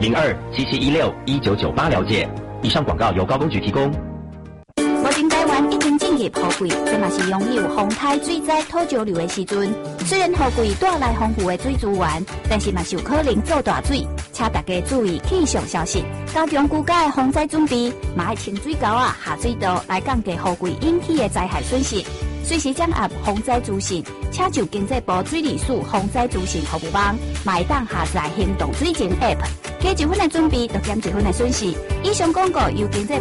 02-7716-1998了解。以上广告由高工局提供。 目前台湾已经进入雨季，这嘛是拥有风台水灾土石流的时阵。虽然雨季带来丰富的水资源，但是嘛是有可能做大水，请大家注意气象消息，加强居家的防灾准备，嘛要清水沟啊、下水道来降低雨季引起的灾害损失。随时掌握防灾资讯，请就经济部水利署防灾资讯服务网，嘛会当下载行动水情 App， 加一分的准备，就减一分的损失。以上广告由经济